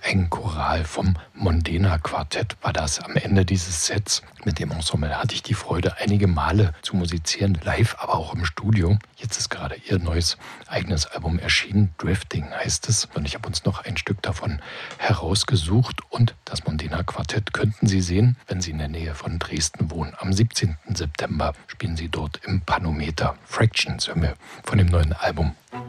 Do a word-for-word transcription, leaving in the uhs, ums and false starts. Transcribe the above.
Ein Choral vom Mondena Quartett war das am Ende dieses Sets. Mit dem Ensemble hatte ich die Freude, einige Male zu musizieren, live, aber auch im Studio. Jetzt ist gerade ihr neues eigenes Album erschienen, Drifting heißt es. Und ich habe uns noch ein Stück davon herausgesucht. Und das Mondena Quartett könnten Sie sehen, wenn Sie in der Nähe von Dresden wohnen. Am siebzehnten September spielen Sie dort im Panometer. Fractions hören wir von dem neuen Album.